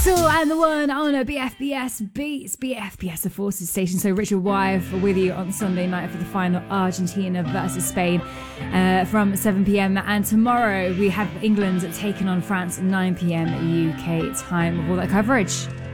Axel and the one on a BFBS Beats, BFBS the Forces station. So Richard Wyeth with you on Sunday night for the final Argentina versus Spain from 7 p.m. And tomorrow we have England taking on France at 9 p.m. UK time with all that coverage.